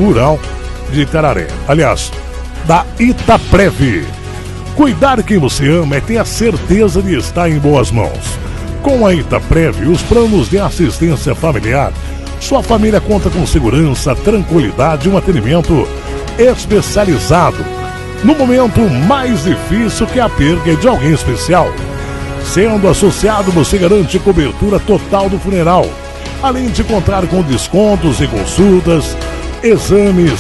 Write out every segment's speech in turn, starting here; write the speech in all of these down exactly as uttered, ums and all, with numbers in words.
rural de Itararé. Aliás, da Itaprev. Cuidar quem você ama é ter a certeza de estar em boas mãos. Com a Itaprev, os planos de assistência familiar, sua família conta com segurança, tranquilidade e um atendimento especializado no momento mais difícil, que é a perda de alguém especial. Sendo associado, você garante cobertura total do funeral, além de contar com descontos em consultas, exames,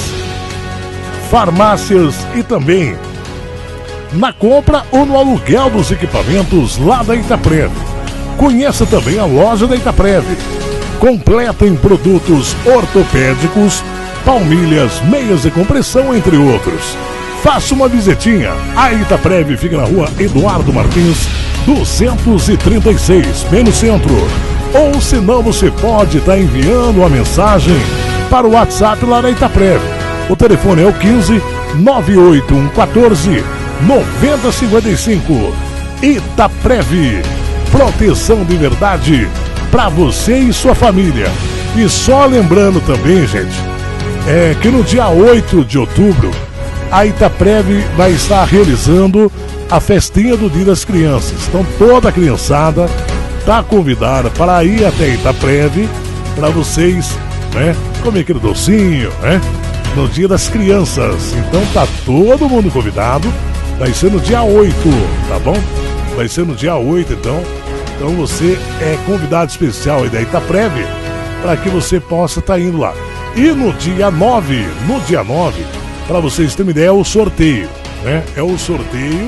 farmácias e também na compra ou no aluguel dos equipamentos lá da Itaprev. Conheça também a loja da Itaprev, completa em produtos ortopédicos, palmilhas, meias de compressão, entre outros. Faça uma visitinha. A Itaprev fica na rua Eduardo Martins, duzentos e trinta e seis, bem no centro. Ou se não, você pode estar enviando uma mensagem para o WhatsApp lá da Itaprev. O telefone é o quinze, nove oito um quatorze, noventa cinquenta e cinco. Itaprev, proteção de verdade para você e sua família. E só lembrando também, gente, é que no dia oito de outubro a Itaprev vai estar realizando a festinha do Dia das Crianças. Então toda a criançada está convidada para ir até a Itaprev para vocês, né, comer aquele docinho, né, no Dia das Crianças. Então tá todo mundo convidado. Vai ser no dia oito, tá bom? Vai ser no dia oito, então. Então você é convidado especial aí da Itaprev para que você possa estar indo lá. E no dia nove, no dia nove, para vocês terem uma ideia, é o sorteio, né? É o sorteio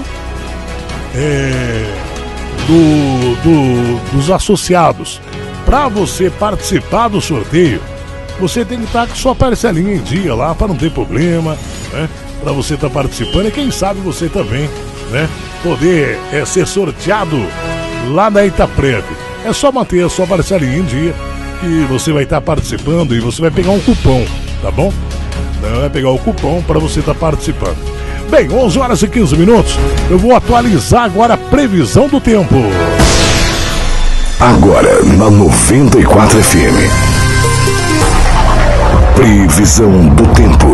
é, do, do, dos associados. Para você participar do sorteio, você tem que estar com sua parcelinha em dia lá, para não ter problema, né? Para você estar participando e quem sabe você também, né, poder é, ser sorteado lá na Itaprev. É só manter a sua parcelinha em dia que você vai estar participando e você vai pegar um cupom, tá bom? Vai pegar o cupom para você estar participando. Bem, onze horas e quinze minutos. Eu vou atualizar agora a previsão do tempo. Agora na noventa e quatro F M. Previsão do tempo.